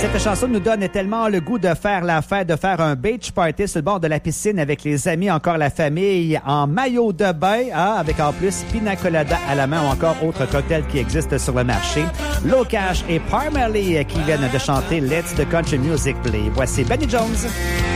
Cette chanson nous donne tellement le goût de faire la fête, de faire un beach party sur le bord de la piscine avec les amis, encore la famille, en maillot de bain, avec en plus pina colada à la main ou encore autres cocktails qui existent sur le marché. Locash et Parmalee qui viennent de chanter Let's the Country Music Play. Voici Benny Jones.